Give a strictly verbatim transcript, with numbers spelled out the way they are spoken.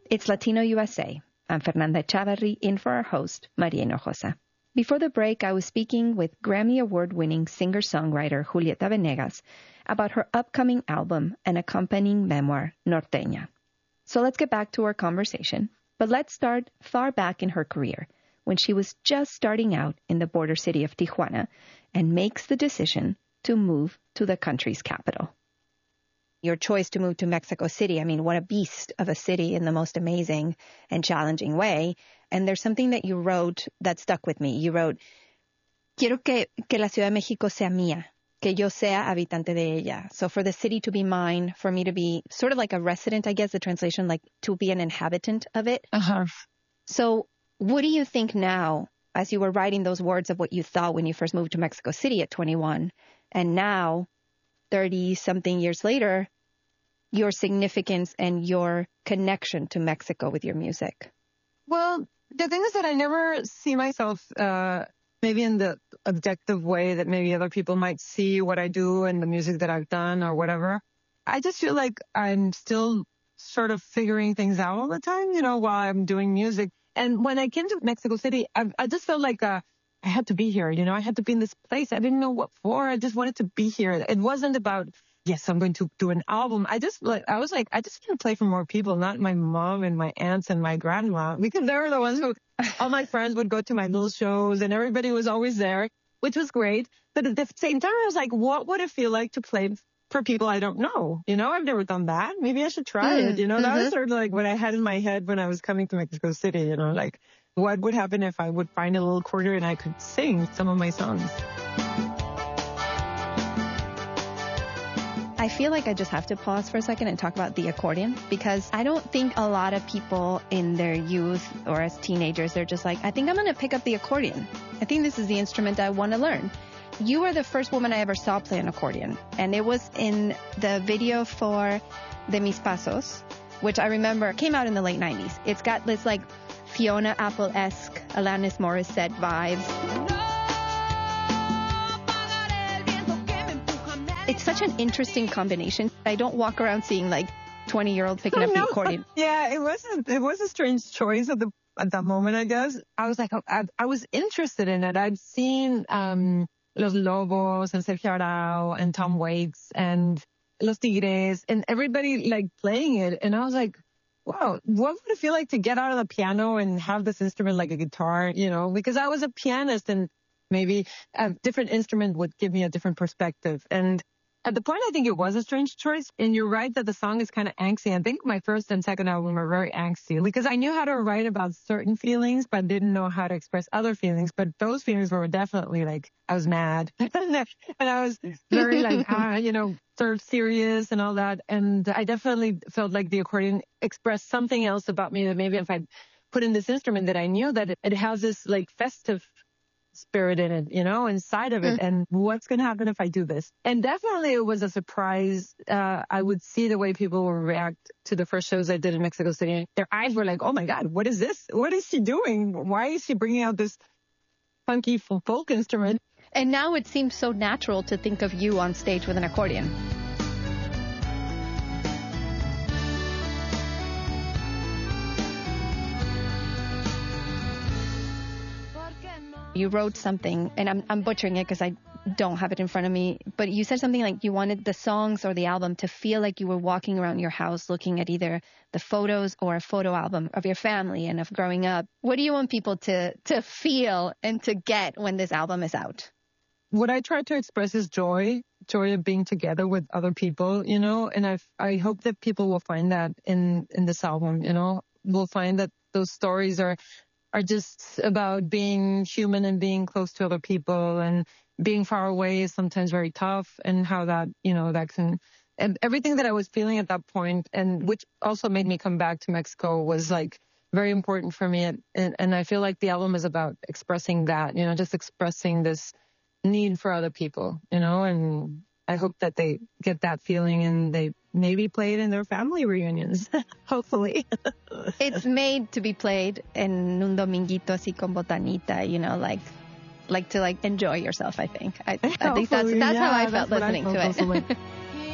It's Latino U S A. I'm Fernanda Chavarri, in for our host, Maria Hinojosa. Before the break, I was speaking with Grammy Award-winning singer-songwriter Julieta Venegas about her upcoming album and accompanying memoir, Norteña. So let's get back to our conversation, but let's start far back in her career, when she was just starting out in the border city of Tijuana and makes the decision to move to the country's capital. Your choice to move to Mexico City, I mean, what a beast of a city in the most amazing and challenging way. And there's something that you wrote that stuck with me. You wrote, quiero que, que la Ciudad de México sea mía, que yo sea habitante de ella. So for the city to be mine, for me to be sort of like a resident, I guess the translation, like to be an inhabitant of it. Uh-huh. So what do you think now, as you were writing those words of what you thought when you first moved to Mexico City at twenty-one, and now thirty-something years later, your significance and your connection to Mexico with your music? Well, the thing is that I never see myself uh, maybe in the objective way that maybe other people might see what I do and the music that I've done or whatever. I just feel like I'm still sort of figuring things out all the time, you know, while I'm doing music. And when I came to Mexico City, I, I just felt like uh, I had to be here, you know, I had to be in this place. I didn't know what for. I just wanted to be here. It wasn't about, yes, I'm going to do an album. I just like, I was like, I just want to play for more people, not my mom and my aunts and my grandma, because they were the ones who, all my friends would go to my little shows and everybody was always there, which was great. But at the same time, I was like, what would it feel like to play for people I don't know? You know, I've never done that. Maybe I should try mm, it. You know, mm-hmm. That was sort of like what I had in my head when I was coming to Mexico City, you know, like what would happen if I would find a little corner and I could sing some of my songs. I feel like I just have to pause for a second and talk about the accordion, because I don't think a lot of people in their youth or as teenagers, they're just like, I think I'm going to pick up the accordion. I think this is the instrument I want to learn. You were the first woman I ever saw play an accordion, and it was in the video for De Mis Pasos, which I remember came out in the late nineties. It's got this like Fiona Apple-esque, Alanis Morissette vibes. It's such an interesting combination. I don't walk around seeing like twenty-year-olds picking up the accordion. Yeah, it was a, it was a strange choice at the at that moment, I guess. I was like, I, I was interested in it. I'd seen um, Los Lobos and Sergio Arau and Tom Waits and Los Tigres and everybody like playing it. And I was like, wow, what would it feel like to get out of the piano and have this instrument like a guitar, you know, because I was a pianist and maybe a different instrument would give me a different perspective. And at the point, I think it was a strange choice. And you're right that the song is kind of angsty. I think my first and second album were very angsty because I knew how to write about certain feelings, but didn't know how to express other feelings. But those feelings were definitely like, I was mad. And I was very like, ah, you know, sort of serious and all that. And I definitely felt like the accordion expressed something else about me that maybe if I put in this instrument that I knew that it, it has this like festive spirit in it, you know, inside of it. Mm. And what's going to happen if I do this? And definitely it was a surprise. Uh, I would see the way people would react to the first shows I did in Mexico City. Their eyes were like, oh my God, what is this? What is she doing? Why is she bringing out this funky folk instrument? And now it seems so natural to think of you on stage with an accordion. You wrote something, and I'm, I'm butchering it because I don't have it in front of me, but you said something like you wanted the songs or the album to feel like you were walking around your house looking at either the photos or a photo album of your family and of growing up. What do you want people to, to feel and to get when this album is out? What I try to express is joy, joy of being together with other people, you know, and I I hope that people will find that in, in this album, you know, will find that those stories are are just about being human and being close to other people, and being far away is sometimes very tough, and how that, you know, that can, and everything that I was feeling at that point, and which also made me come back to Mexico, was like very important for me. And, and, and I feel like the album is about expressing that, you know, just expressing this need for other people, you know, and I hope that they get that feeling and they maybe play it in their family reunions, hopefully. It's made to be played in un dominguito así con botanita, you know, like like to like enjoy yourself, I think. I, I think that's that's yeah, how I that's felt listening I felt to it.